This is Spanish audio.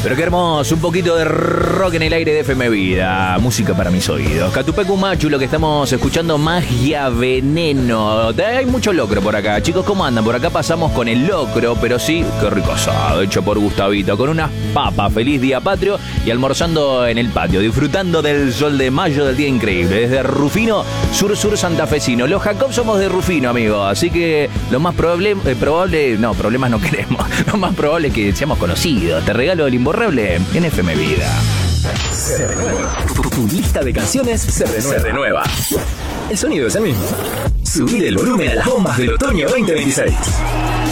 Pero qué hermoso, un poquito de rock en el aire de FM Vida. Música para mis oídos. Catupecu Machu, lo que estamos escuchando, Magia Veneno. Hay mucho locro por acá. Chicos, ¿cómo andan? Por acá pasamos con el locro, pero sí, qué rico asado, hecho por Gustavito, con unas papas. Feliz día patrio y almorzando en el patio, disfrutando del sol de mayo del día increíble. Desde Rufino, sur santafesino. Los Jacob somos de Rufino, amigos. Así que lo más probable, no, problemas no queremos. Lo más probable es que seamos conocidos. Te regalo el imborrable en FM Vida. Se renueva. Tu lista de canciones se renueva. El sonido es el mismo. Subir el volumen a las bombas del otoño 2026.